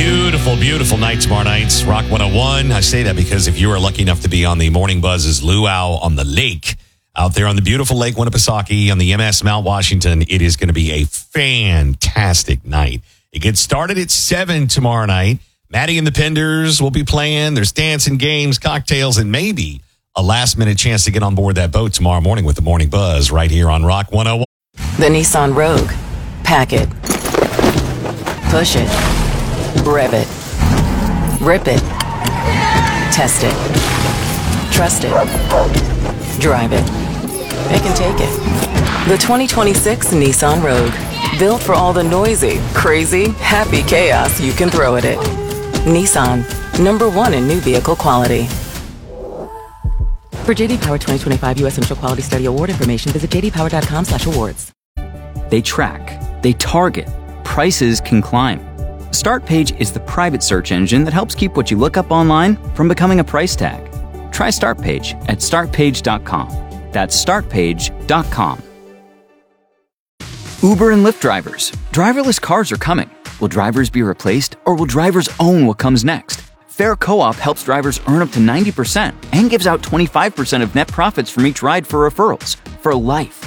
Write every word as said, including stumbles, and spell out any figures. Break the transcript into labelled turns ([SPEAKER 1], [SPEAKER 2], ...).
[SPEAKER 1] Beautiful, beautiful night tomorrow night. Rock one oh one. I say that because if you are lucky enough to be on the Morning Buzz's Luau on the lake, out there on the beautiful Lake Winnipesaukee on the M S Mount Washington, it is going to be a fantastic night. It gets started at seven tomorrow night. Maddie and the Penders will be playing. There's dancing, games, cocktails, and maybe a last-minute chance to get on board that boat tomorrow morning with the Morning Buzz right here on Rock one oh one.
[SPEAKER 2] The Nissan Rogue. Pack it. Push it. Rev it. Rip it. Test it. Trust it. Drive it. It can take it. The twenty twenty-six Nissan Rogue. Built for all the noisy, crazy, happy chaos you can throw at it. Nissan. Number one in new vehicle quality. For J D Power twenty twenty-five U S Initial Quality Study Award information, visit j d power dot com slash awards.
[SPEAKER 3] They track. They target. Prices can climb. StartPage is the private search engine that helps keep what you look up online from becoming a price tag. Try StartPage at start page dot com. That's start page dot com. Uber and Lyft drivers. Driverless cars are coming. Will drivers be replaced, or will drivers own what comes next? Fair Co-op helps drivers earn up to ninety percent and gives out twenty-five percent of net profits from each ride for referrals for life.